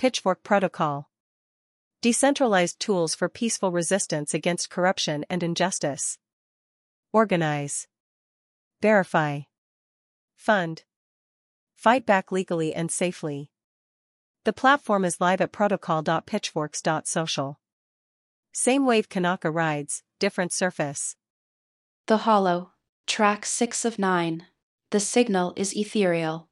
Pitchfork Protocol. Decentralized tools for peaceful resistance against corruption and injustice. Organize. Verify. Fund. Fight back legally and safely. The platform is live at protocol.pitchforks.social. Same wave Kanaka rides, different surface. The Hollow, track 6 of 9. The signal is ethereal.